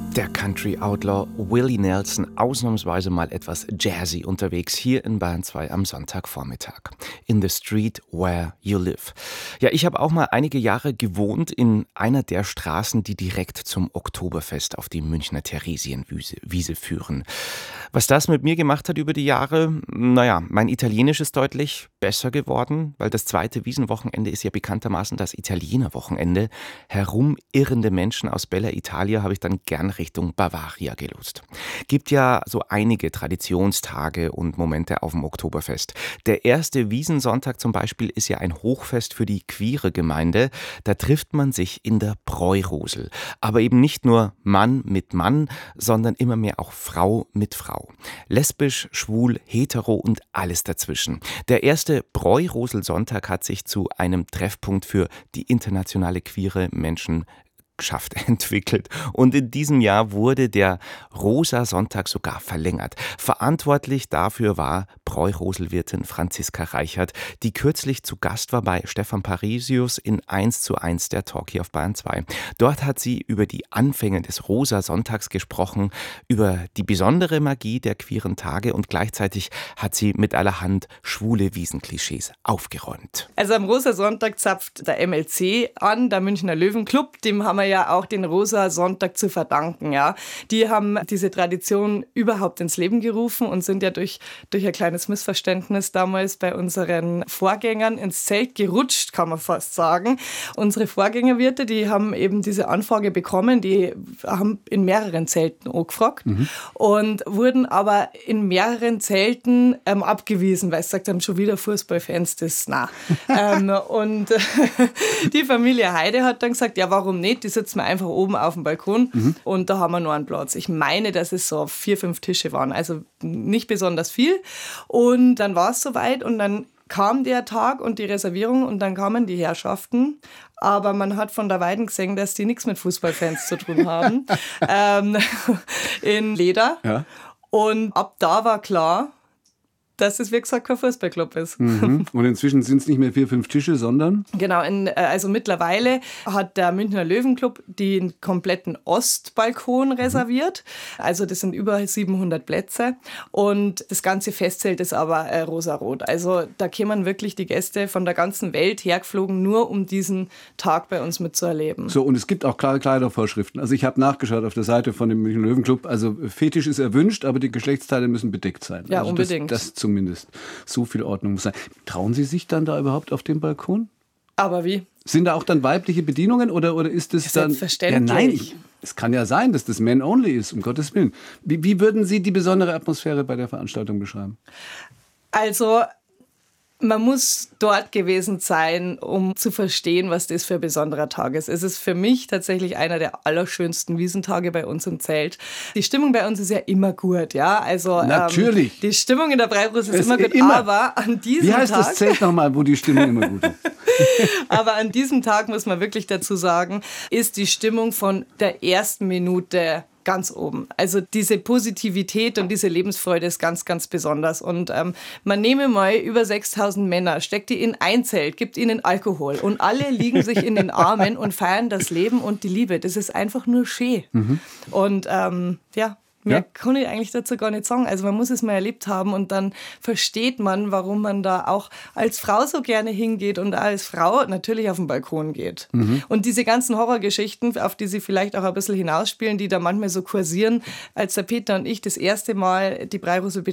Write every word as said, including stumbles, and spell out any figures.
Der Country Outlaw Willie Nelson, ausnahmsweise mal etwas jazzy unterwegs, hier in Bayern zwei am Sonntagvormittag. In the street where you live. Ja, ich habe auch mal einige Jahre gewohnt in einer der Straßen, die direkt zum Oktoberfest auf die Münchner Theresienwiese Wiese führen. Was das mit mir gemacht hat über die Jahre? Naja, mein Italienisch ist deutlich besser geworden, weil das zweite Wiesenwochenende ist ja bekanntermaßen das Italienerwochenende. Herumirrende Menschen aus Bella Italia habe ich dann gern Richtung Bavaria gelotst. Gibt ja so einige Traditionstage und Momente auf dem Oktoberfest. Der erste Wiesensonntag zum Beispiel ist ja ein Hochfest für die queere Gemeinde. Da trifft man sich in der Bräurosel. Aber eben nicht nur Mann mit Mann, sondern immer mehr auch Frau mit Frau. Lesbisch, schwul, hetero und alles dazwischen. Der erste Bräurosel-Sonntag hat sich zu einem Treffpunkt für die internationale queere Menschen Schaft entwickelt. Und in diesem Jahr wurde der Rosa-Sonntag sogar verlängert. Verantwortlich dafür war Bräuroselwirtin Franziska Reichert, die kürzlich zu Gast war bei Stefan Parisius in eins zu eins der Talk hier auf Bayern zwei. Dort hat sie über die Anfänge des Rosa-Sonntags gesprochen, über die besondere Magie der queeren Tage und gleichzeitig hat sie mit allerhand schwule Wiesenklischees aufgeräumt. Also am Rosa-Sonntag zapft der M L C an, der Münchner Löwenclub, dem haben wir ja auch den Rosa-Sonntag zu verdanken. Ja. Die haben diese Tradition überhaupt ins Leben gerufen und sind ja durch, durch ein kleines Missverständnis damals bei unseren Vorgängern ins Zelt gerutscht, kann man fast sagen. Unsere Vorgängerwirte, die haben eben diese Anfrage bekommen, die haben in mehreren Zelten angefragt mhm. und wurden aber in mehreren Zelten ähm, abgewiesen, weil sie gesagt haben, schon wieder Fußballfans, das na. ähm, und die Familie Heide hat dann gesagt, ja, warum nicht? Die sitzen wir einfach oben auf dem Balkon mhm. und da haben wir noch einen Platz. Ich meine, dass es so vier, fünf Tische waren, also nicht besonders viel. Und dann war es soweit und dann kam der Tag und die Reservierung und dann kamen die Herrschaften. Aber man hat von der Weiden gesehen, dass die nichts mit Fußballfans zu tun haben. ähm, in Leder. Ja. Und ab da war klar, dass es, wie gesagt, kein Fußballclub ist. Mhm. Und inzwischen sind es nicht mehr vier, fünf Tische, sondern? Genau, in, also mittlerweile hat der Münchner Löwenclub den kompletten Ostbalkon reserviert. Also das sind über siebenhundert Plätze. Und das ganze Festzelt ist aber äh, rosarot. Also da kommen wirklich die Gäste von der ganzen Welt hergeflogen, nur um diesen Tag bei uns mitzuerleben. So, und es gibt auch klare Kleidervorschriften. Also ich habe nachgeschaut auf der Seite von dem Münchner Löwenclub. Also Fetisch ist erwünscht, aber die Geschlechtsteile müssen bedeckt sein. Ja, also unbedingt. Das, das zum Zumindest. So viel Ordnung muss sein. Trauen Sie sich dann da überhaupt auf dem Balkon? Aber wie? Sind da auch dann weibliche Bedienungen oder, oder ist das dann... Selbstverständlich. Ja, nein, ich, es kann ja sein, dass das Men-Only ist, um Gottes Willen. Wie, wie würden Sie die besondere Atmosphäre bei der Veranstaltung beschreiben? Also... Man muss dort gewesen sein, um zu verstehen, was das für ein besonderer Tag ist. Es ist für mich tatsächlich einer der allerschönsten Wiesentage bei uns im Zelt. Die Stimmung bei uns ist ja immer gut, ja. Also natürlich. Ähm, die Stimmung in der Bräurosel ist es immer gut, immer. aber an diesem Wie heißt Tag, das Zelt nochmal, wo die Stimmung immer gut ist? Aber an diesem Tag, muss man wirklich dazu sagen, ist die Stimmung von der ersten Minute ganz oben. Also diese Positivität und diese Lebensfreude ist ganz, ganz besonders. Und ähm, man nehme mal über sechstausend Männer, steckt die in ein Zelt, gibt ihnen Alkohol und alle liegen sich in den Armen und feiern das Leben und die Liebe. Das ist einfach nur schön. Mhm. Und ähm, ja, mehr ja. kann ich eigentlich dazu gar nicht sagen. Also man muss es mal erlebt haben und dann versteht man, warum man da auch als Frau so gerne hingeht und als Frau natürlich auf den Balkon geht. Mhm. Und diese ganzen Horrorgeschichten, auf die sie vielleicht auch ein bisschen hinausspielen, die da manchmal so kursieren, als der Peter und ich das erste Mal die Bräurosel